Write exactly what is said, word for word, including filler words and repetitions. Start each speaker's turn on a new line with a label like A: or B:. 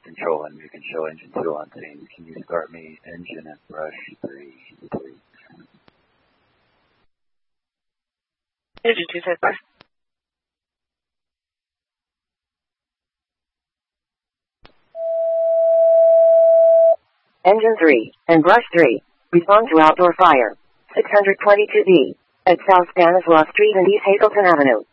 A: control and you can show engine two on scene. Can you start me engine at brush three, please?
B: Engine two, set by.
C: Engine three, and brush three, respond to outdoor fire. six twenty-two D, at South Stanislaus Street and East Hazleton Avenue.